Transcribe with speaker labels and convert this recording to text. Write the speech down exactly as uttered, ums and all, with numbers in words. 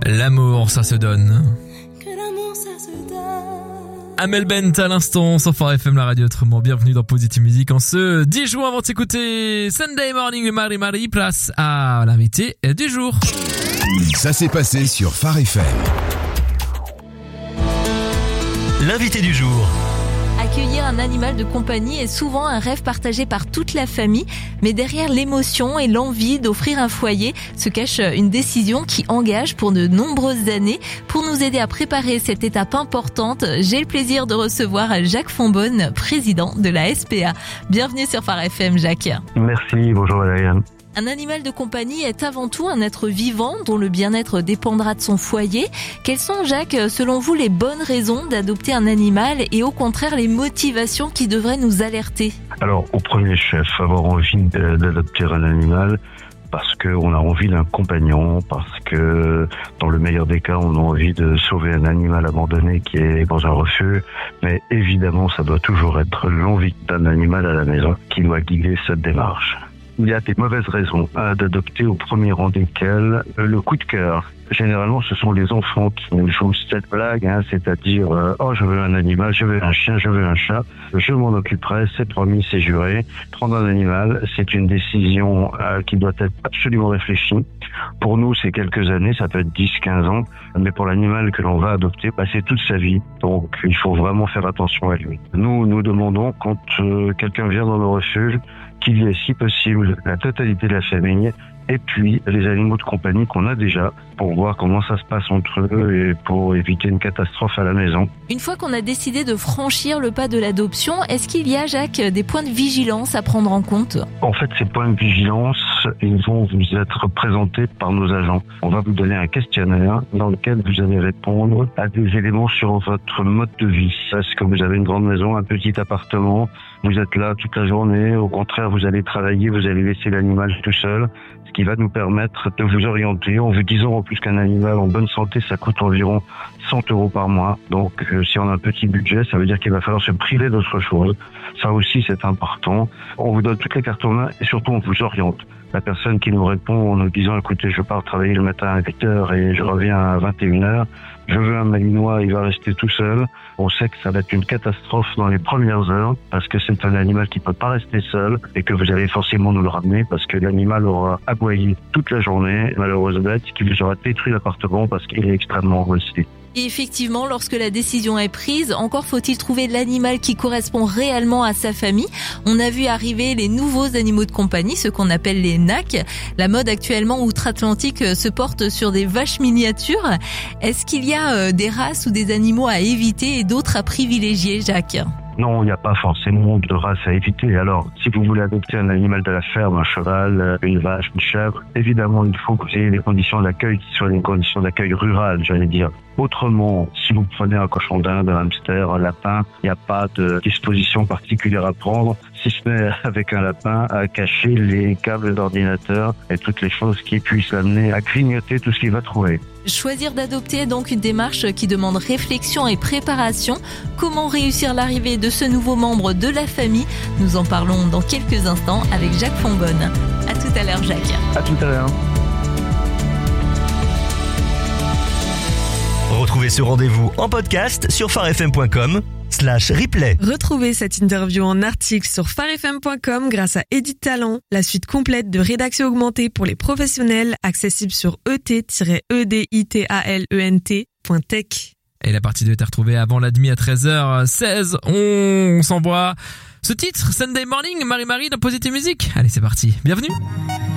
Speaker 1: L'amour, ça se donne.
Speaker 2: Que l'amour, ça se donne.
Speaker 1: Amel Bent à l'instant sur Phare F M, la radio autrement. Bienvenue dans Positive Music en ce dix juin. Avant de s'écouter Sunday Morning de Marie-Marie, place à l'invité du jour.
Speaker 3: Ça s'est passé sur Phare F M.
Speaker 4: L'invité du jour.
Speaker 5: Accueillir un animal de compagnie est souvent un rêve partagé par toute la famille, mais derrière l'émotion et l'envie d'offrir un foyer se cache une décision qui engage pour de nombreuses années. Pour nous aider à préparer cette étape importante, j'ai le plaisir de recevoir Jacques Fonbonne, président de la S P A. Bienvenue sur Phare F M, Jacques.
Speaker 6: Merci, bonjour Valériane.
Speaker 5: Un animal de compagnie est avant tout un être vivant dont le bien-être dépendra de son foyer. Quelles sont, Jacques, selon vous, les bonnes raisons d'adopter un animal et au contraire les motivations qui devraient nous alerter ?
Speaker 6: Alors, au premier chef, avoir envie d'adopter un animal parce qu'on a envie d'un compagnon, parce que dans le meilleur des cas, on a envie de sauver un animal abandonné qui est dans un refuge. Mais évidemment, ça doit toujours être l'envie d'un animal à la maison qui doit guider cette démarche. Il y a des mauvaises raisons à d'adopter, au premier rang desquelles le coup de cœur. Généralement, ce sont les enfants qui nous jouent cette blague, hein, c'est-à-dire euh, « Oh, je veux un animal, je veux un chien, je veux un chat, je m'en occuperai, c'est promis, c'est juré ». Prendre un animal, c'est une décision euh, qui doit être absolument réfléchie. Pour nous, c'est quelques années, ça peut être dix, quinze ans, mais pour l'animal que l'on va adopter, bah, c'est toute sa vie. Donc, il faut vraiment faire attention à lui. Nous, nous demandons, quand euh, quelqu'un vient dans nos refuges, qu'il y ait, si possible, la totalité de la famille et puis les animaux de compagnie qu'on a déjà pour voir comment ça se passe entre eux et pour éviter une catastrophe à la maison.
Speaker 5: Une fois qu'on a décidé de franchir le pas de l'adoption, est-ce qu'il y a, Jacques, des points de vigilance à prendre en compte ?
Speaker 6: En fait, ces points de vigilance, ils vont vous être présentés par nos agents. On va vous donner un questionnaire dans lequel vous allez répondre à des éléments sur votre mode de vie. Est-ce que vous avez une grande maison, un petit appartement ? Vous êtes là toute la journée, au contraire, vous allez travailler, vous allez laisser l'animal tout seul, ce qui va nous permettre de vous orienter en vous disant en plus qu'un animal en bonne santé, ça coûte environ cent euros par mois. Donc, euh, si on a un petit budget, ça veut dire qu'il va falloir se priver d'autre chose. Ça aussi, c'est important. On vous donne toutes les cartes en main et surtout, on vous oriente. La personne qui nous répond en nous disant « Écoutez, je pars travailler le matin à huit heures et je reviens à vingt et une heures. Je veux un malinois, il va rester tout seul. » On sait que ça va être une catastrophe dans les premières heures parce que c'est un animal qui ne peut pas rester seul et que vous allez forcément nous le ramener parce que l'animal aura aboyé toute la journée, malheureuse bête, qui vous aura détruit l'appartement parce qu'il est extrêmement angoissé.
Speaker 5: Et effectivement, lorsque la décision est prise, encore faut-il trouver l'animal qui correspond réellement à sa famille. On a vu arriver les nouveaux animaux de compagnie, ceux qu'on appelle les N A C. La mode actuellement outre-Atlantique se porte sur des vaches miniatures. Est-ce qu'il y a des races ou des animaux à éviter et d'autres à privilégier, Jacques ?
Speaker 6: Non, il n'y a pas forcément de race à éviter. Alors, si vous voulez adopter un animal de la ferme, un cheval, une vache, une chèvre, évidemment, il faut que vous ayez des conditions d'accueil qui soient des conditions d'accueil rurales, j'allais dire. Autrement, si vous prenez un cochon d'Inde, un hamster, un lapin, il n'y a pas de disposition particulière à prendre, si ce n'est avec un lapin à cacher les câbles d'ordinateur et toutes les choses qui puissent l'amener à grignoter tout ce qu'il va trouver.
Speaker 5: Choisir d'adopter est donc une démarche qui demande réflexion et préparation. Comment réussir l'arrivée de ce nouveau membre de la famille ? Nous en parlons dans quelques instants avec Jacques Fonbonne. À tout à l'heure, Jacques.
Speaker 6: À tout à l'heure.
Speaker 4: Retrouvez ce rendez-vous en podcast sur pharefm.com slash replay.
Speaker 7: Retrouvez cette interview en article sur pharefm point com grâce à Edit Talent, la suite complète de rédaction augmentée pour les professionnels, accessible sur e t tiret e d i t a l e n t point tech.
Speaker 1: Et la partie deux est à retrouver avant la demi à treize heures seize. On s'envoie ce titre, Sunday Morning, Marie-Marie dans Positive Music. Allez, c'est parti. Bienvenue.